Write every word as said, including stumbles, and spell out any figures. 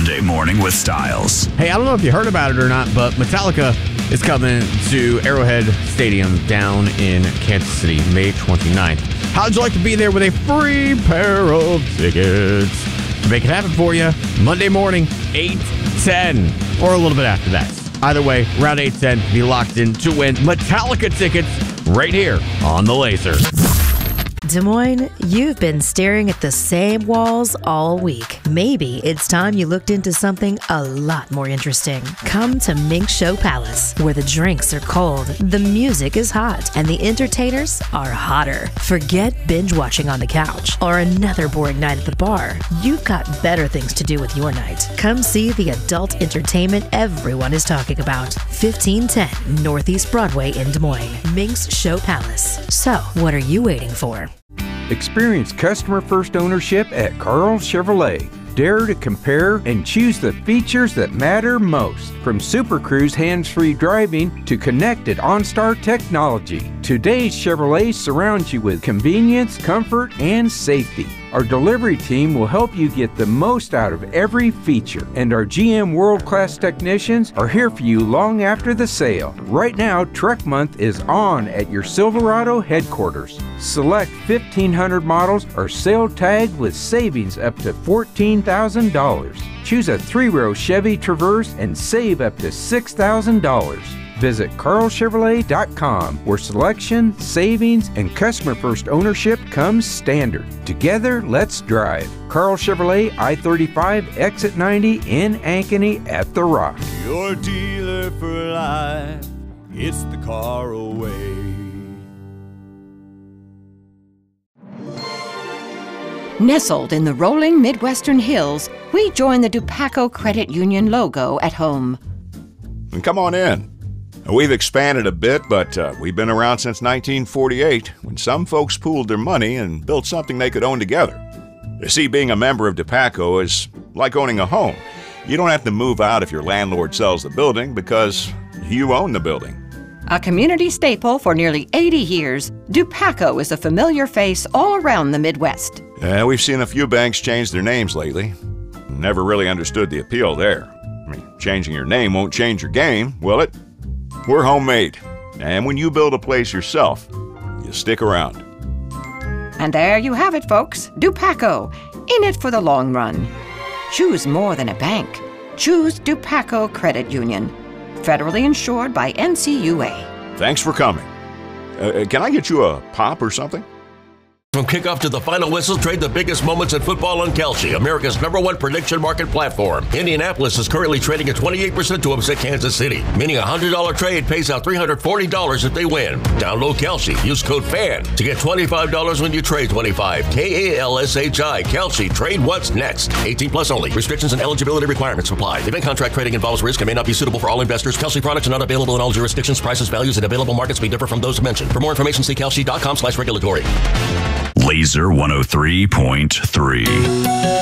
Monday Morning with Styles. Hey, I don't know if you heard about it or not, but Metallica is coming to Arrowhead Stadium down in Kansas City, May twenty-ninth. How'd you like to be there with a free pair of tickets? To make it happen for you, Monday morning, eight ten, or a little bit after that. Either way, around eight ten, be locked in to win Metallica tickets right here on The Laser. Des Moines, you've been staring at the same walls all week. Maybe it's time you looked into something a lot more interesting. Come to Mink Show Palace, where the drinks are cold, the music is hot, and the entertainers are hotter. Forget binge watching on the couch or another boring night at the bar. You've got better things to do with your night. Come see the adult entertainment everyone is talking about. fifteen ten Northeast Broadway in Des Moines. Mink's Show Palace. So, what are you waiting for? Experience customer-first ownership at Carl Chevrolet. Dare to compare and choose the features that matter most. From Super Cruise hands-free driving to connected OnStar technology, today's Chevrolet surrounds you with convenience, comfort, and safety. Our delivery team will help you get the most out of every feature, and our G M world-class technicians are here for you long after the sale. Right now, Truck Month is on at your Silverado headquarters. Select fifteen hundred models are sale tagged with savings up to fourteen thousand dollars. Choose a three-row Chevy Traverse and save up to six thousand dollars. Visit carl chevrolet dot com, where selection, savings, and customer-first ownership comes standard. Together, let's drive. Carl Chevrolet, I thirty-five, Exit ninety in Ankeny at The Rock. Your dealer for life, it's the Carl way. Nestled in the rolling Midwestern hills, we join the Dupaco Credit Union logo at home. And come on in. We've expanded a bit, but uh, we've been around since nineteen forty-eight, when some folks pooled their money and built something they could own together. You see, being a member of Dupaco is like owning a home. You don't have to move out if your landlord sells the building because you own the building. A community staple for nearly eighty years, Dupaco is a familiar face all around the Midwest. Yeah, we've seen a few banks change their names lately. Never really understood the appeal there. I mean, changing your name won't change your game, will it? We're homemade, and when you build a place yourself, you stick around. And there you have it, folks. Dupaco, in it for the long run. Choose more than a bank. Choose Dupaco Credit Union. Federally insured by N C U A. Thanks for coming. Uh, can I get you a pop or something? From kickoff to the final whistle, trade the biggest moments in football on Kalshi, America's number one prediction market platform. Indianapolis is currently trading at twenty-eight percent to upset Kansas City, meaning a one hundred dollars trade pays out three hundred forty dollars if they win. Download Kalshi. Use code FAN to get twenty-five dollars when you trade twenty-five dollars. K A L S H I. Kalshi. Trade what's next. eighteen plus only. Restrictions and eligibility requirements apply. Event contract trading involves risk and may not be suitable for all investors. Kalshi products are not available in all jurisdictions. Prices, values, and available markets may differ from those mentioned. For more information, see kalshi dot com slash regulatory. Laser one oh three point three.